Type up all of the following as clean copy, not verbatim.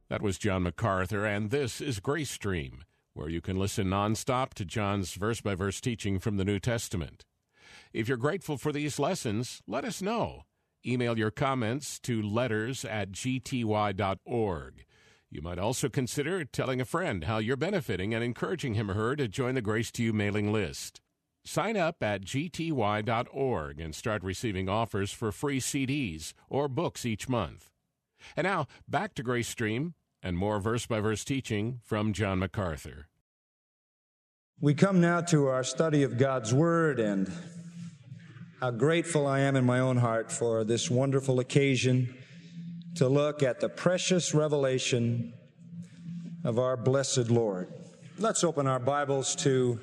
That was John MacArthur, and this is Grace Stream, where you can listen nonstop to John's verse-by-verse teaching from the New Testament. If you're grateful for these lessons, let us know. Email your comments to letters@gty.org. You might also consider telling a friend how you're benefiting and encouraging him or her to join the Grace to You mailing list. Sign up at gty.org and start receiving offers for free CDs or books each month. And now, back to Grace Stream and more verse-by-verse teaching from John MacArthur. We come now to our study of God's Word, and how grateful I am in my own heart for this wonderful occasion to look at the precious revelation of our blessed Lord. Let's open our Bibles to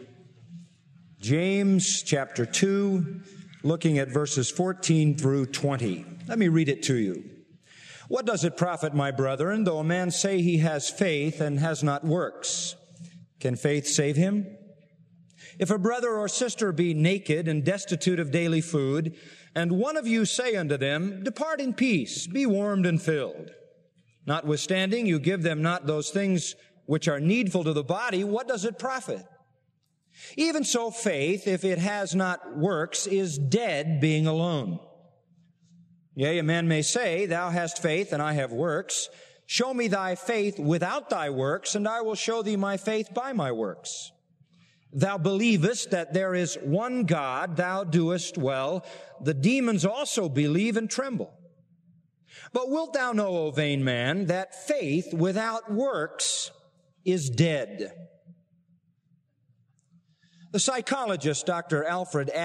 James chapter 2, looking at verses 14 through 20. Let me read it to you. What does it profit, my brethren, though a man say he has faith and has not works? Can faith save him? If a brother or sister be naked and destitute of daily food, and one of you say unto them, Depart in peace, be warmed and filled. Notwithstanding, you give them not those things which are needful to the body, what does it profit? Even so, faith, if it has not works, is dead, being alone. Yea, a man may say, Thou hast faith, and I have works. Show me thy faith without thy works, and I will show thee my faith by my works. Thou believest that there is one God, thou doest well. The demons also believe and tremble. But wilt thou know, O vain man, that faith without works is dead? The psychologist, Dr. Alfred